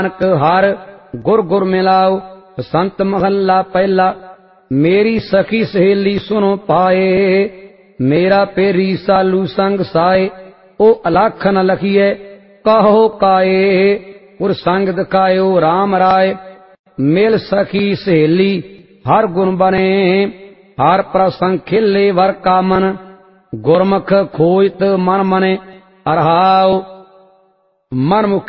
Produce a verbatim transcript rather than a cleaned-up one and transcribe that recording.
नानक हर गुर गुर मिलाओ। संत महला पहला। मेरी सखी सहेली सुनो पाए, मेरा पेरी सालू संग साए। ओ अलख न लखिए कहो काए, उर संग दिखायो राम राय। मिल सखी सहेली हर गुण बने, हर प्रसंग खिले वर का मन। गुरमुख खोजत मन मने, अरहाओ मन मुख